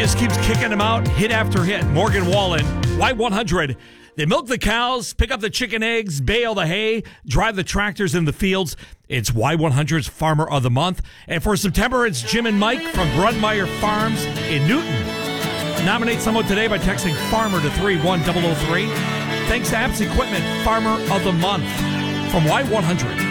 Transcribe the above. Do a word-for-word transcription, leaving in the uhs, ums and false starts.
just keeps kicking them out, hit after hit. Morgan Wallen, Y one hundred. They milk the cows, pick up the chicken eggs, bale the hay, drive the tractors in the fields. It's Y one hundred's Farmer of the Month. And for September, it's Jim and Mike from Brunmeyer Farms in Newton. Nominate someone today by texting Farmer to three one zero zero three. Thanks to Apps Equipment, Farmer of the Month from Y one hundred.